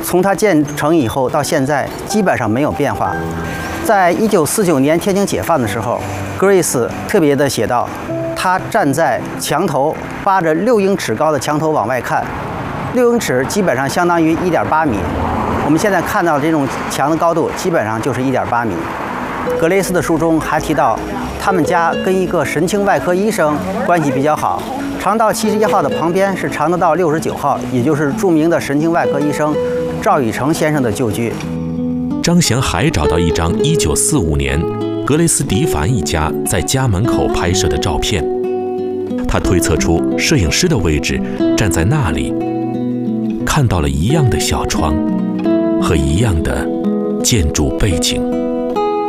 从它建成以后到现在基本上没有变化。在1949年天津解放的时候 ，Grace 特别的写道，他站在墙头，扒着6英尺高的墙头往外看，6英尺基本上相当于1.8米。我们现在看到这种墙的高度，基本上就是1.8米。格雷斯的书中还提到，他们家跟一个神经外科医生关系比较好。肠道71号的旁边是肠道69号，也就是著名的神经外科医生赵宇成先生的旧居。 张翔还找到一张1945年格雷斯·迪凡一家在家门口拍摄的照片，他推测出摄影师的位置站在那里，看到了一样的小窗和一样的建筑背景。